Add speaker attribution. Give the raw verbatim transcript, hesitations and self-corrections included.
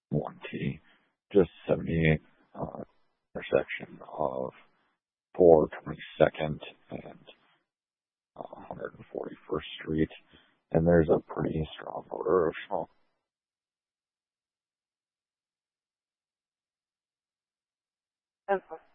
Speaker 1: one T, just seventy-eight uh, intersection of four twenty-second and uh, one hundred forty-first Street, and there's a pretty strong odor of smoke.
Speaker 2: Okay.